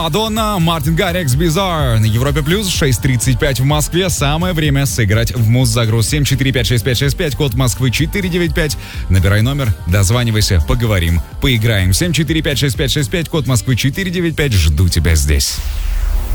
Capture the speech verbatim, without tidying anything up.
Мадонна, Мартин Гаррикс, Bizarre на Европе Плюс, шесть тридцать пять в Москве. Самое время сыграть в Муз-загруз. семь четыре пять шесть пять шесть пять, код Москвы четыре девять пять. Набирай номер, дозванивайся, поговорим, поиграем. семь четыре пять шесть пять шесть пять, код Москвы четыре девять пять. Жду тебя здесь.